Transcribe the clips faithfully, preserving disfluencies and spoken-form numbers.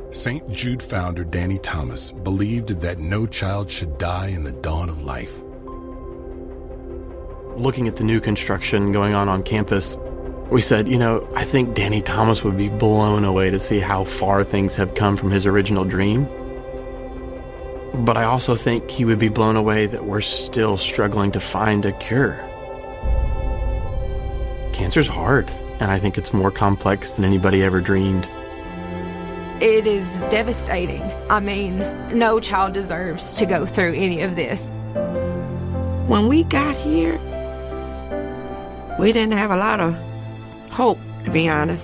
Saint Jude founder Danny Thomas believed that no child should die in the dawn of life. Looking at the new construction going on on campus, we said, you know, I think Danny Thomas would be blown away to see how far things have come from his original dream. But I also think he would be blown away that we're still struggling to find a cure. Cancer's hard, and I think it's more complex than anybody ever dreamed. It is devastating. I mean, no child deserves to go through any of this. When we got here, we didn't have a lot of hope, to be honest.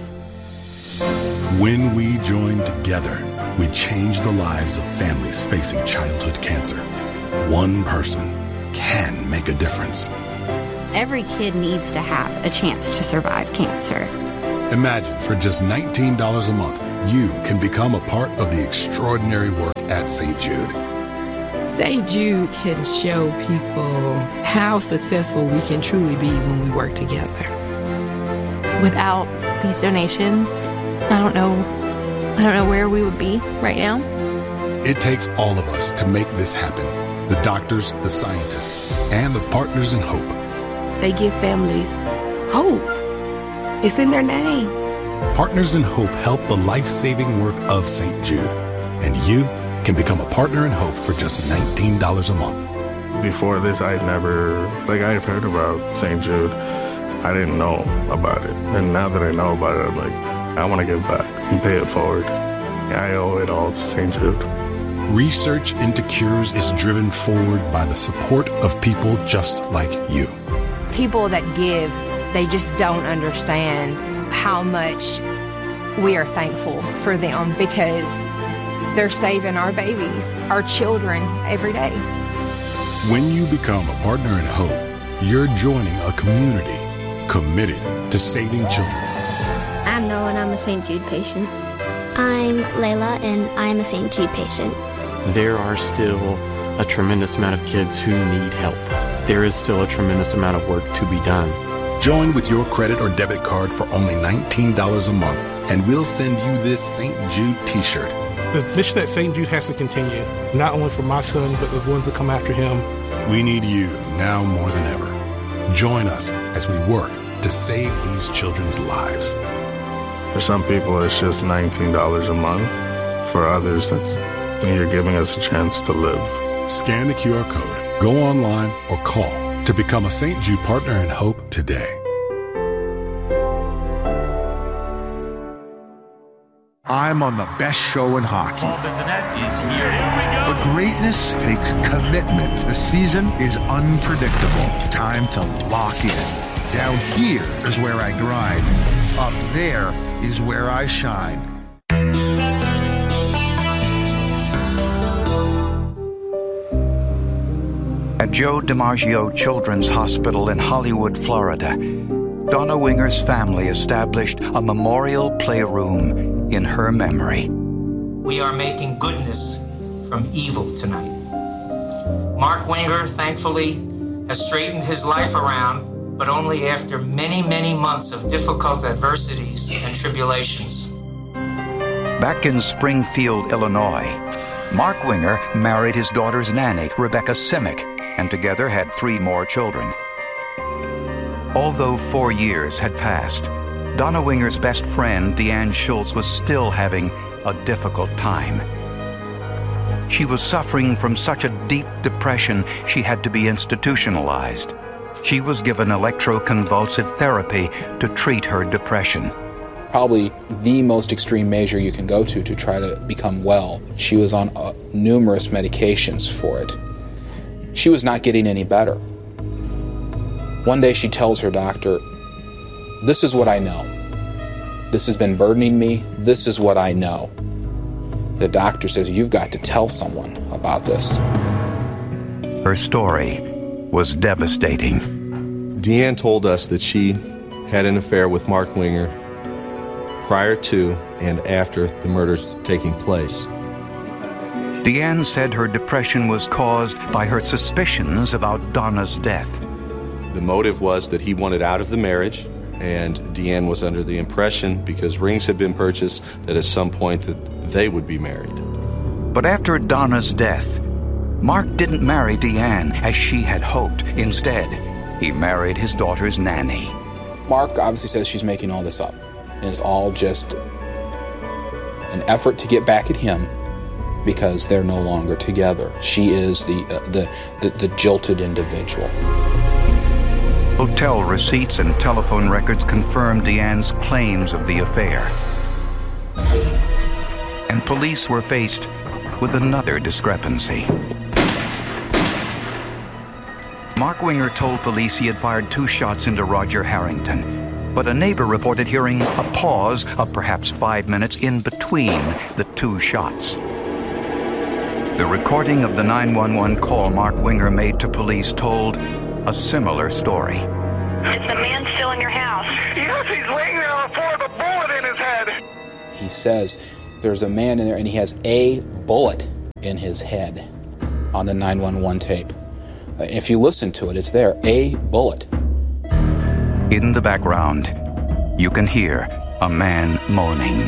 When we joined together, we changed the lives of families facing childhood cancer. One person can make a difference. Every kid needs to have a chance to survive cancer. Imagine for just nineteen dollars a month, you can become a part of the extraordinary work at Saint Jude. Saint Jude can show people how successful we can truly be when we work together. Without these donations, I don't know, I don't know where we would be right now. It takes all of us to make this happen. The doctors, the scientists, and the partners in hope. They give families hope. It's in their name. Partners in Hope help the life-saving work of Saint Jude. And you can become a partner in hope for just nineteen dollars a month. Before this, I'd never, like I've heard about Saint Jude. I didn't know about it. And now that I know about it, I'm like, I want to give back and pay it forward. I owe it all to Saint Jude. Research into cures is driven forward by the support of people just like you. People that give, they just don't understand how much we are thankful for them because they're saving our babies, our children every day. When you become a partner in hope, you're joining a community committed to saving children. I'm Noah and I'm a Saint Jude patient. I'm Layla and I'm a Saint Jude patient. There are still a tremendous amount of kids who need help. There is still a tremendous amount of work to be done. Join with your credit or debit card for only nineteen dollars a month, and we'll send you this Saint Jude t-shirt. The mission at Saint Jude has to continue, not only for my son, but the ones that come after him. We need you now more than ever. Join us as we work to save these children's lives. For some people, it's just nineteen dollars a month. For others, that's you're giving us a chance to live. Scan the Q R code, go online, or call to become a Saint Jude Partner in Hope today. I'm on the best show in hockey. Paul Bissonnette is here. Here we go. But greatness takes commitment. The season is unpredictable. Time to lock in. Down here is where I grind. Up there is where I shine. At Joe DiMaggio Children's Hospital in Hollywood, Florida, Donna Winger's family established a memorial playroom in her memory. We are making goodness from evil tonight. Mark Winger, thankfully, has straightened his life around, but only after many, many months of difficult adversities and tribulations. Back in Springfield, Illinois, Mark Winger married his daughter's nanny, Rebecca Simic, and together had three more children. Although four years had passed, Donna Winger's best friend, Deanne Schultz, was still having a difficult time. She was suffering from such a deep depression she had to be institutionalized. She was given electroconvulsive therapy to treat her depression. Probably the most extreme measure you can go to to try to become well. She was on uh, numerous medications for it. She was not getting any better. One day she tells her doctor, "This is what I know. This has been burdening me. This is what I know." The doctor says, "You've got to tell someone about this." Her story was devastating. Deanne told us that she had an affair with Mark Winger prior to and after the murders taking place. Deanne said her depression was caused by her suspicions about Donna's death. The motive was that he wanted out of the marriage And Deanne was under the impression, because rings had been purchased, that at some point that they would be married. But after Donna's death, Mark didn't marry Deanne as she had hoped. Instead, he married his daughter's nanny. Mark obviously says she's making all this up. And it's all just an effort to get back at him because they're no longer together. She is the, uh, the, the, the jilted individual. Hotel receipts and telephone records confirmed Deanne's claims of the affair. And police were faced with another discrepancy. Mark Winger told police he had fired two shots into Roger Harrington, but a neighbor reported hearing a pause of perhaps five minutes in between the two shots. The recording of the nine one one call Mark Winger made to police told a similar story. Is the man still in your house? Yes, he's laying there on the floor with a bullet in his head. He says there's a man in there and he has a bullet in his head on the nine one one tape. Uh, if you listen to it, it's there, a bullet. In the background, you can hear a man moaning.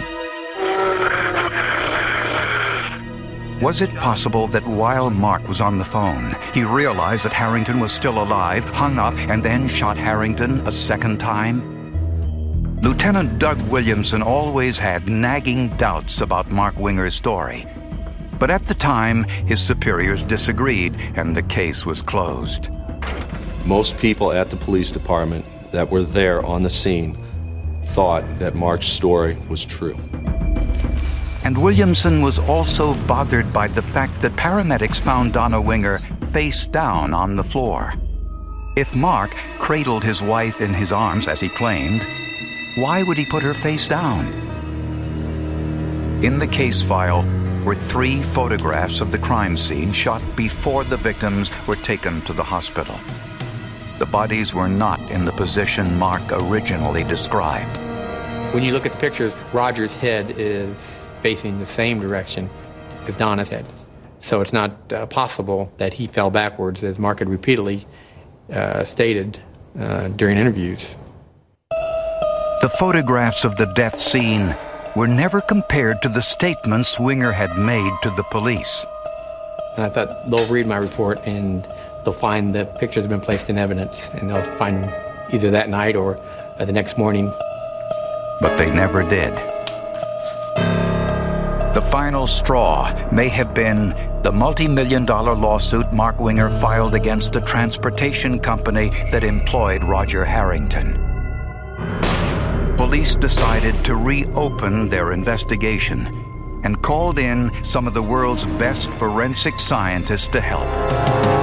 Was it possible that while Mark was on the phone, he realized that Harrington was still alive, hung up, and then shot Harrington a second time? Lieutenant Doug Williamson always had nagging doubts about Mark Winger's story. But at the time, his superiors disagreed, and the case was closed. Most people at the police department that were there on the scene thought that Mark's story was true. And Williamson was also bothered by the fact that paramedics found Donna Winger face down on the floor. If Mark cradled his wife in his arms, as he claimed, why would he put her face down? In the case file were three photographs of the crime scene shot before the victims were taken to the hospital. The bodies were not in the position Mark originally described. When you look at the pictures, Roger's head is facing the same direction as Donna's head. So it's not uh, possible that he fell backwards, as Mark had repeatedly uh, stated uh, during interviews. The photographs of the death scene were never compared to the statements Winger had made to the police. And I thought they'll read my report and they'll find the pictures have been placed in evidence, and they'll find either that night or uh, the next morning. But they never did. The final straw may have been the multi-million dollar lawsuit Mark Winger filed against the transportation company that employed Roger Harrington. Police decided to reopen their investigation and called in some of the world's best forensic scientists to help.